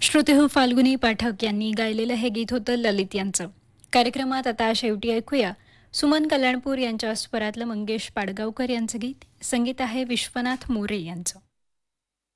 श्रोतेहो फाल्गुनी पाठक यांनी गायलेलं हे गीत होतं ललित यांचं. कार्यक्रमात आता शेवटी ऐकूया सुमन कल्याणपूर यांच्या स्वरातलं मंगेश पाडगावकर यांचं गीत. संगीत आहे विश्वनाथ मोरे यांचं.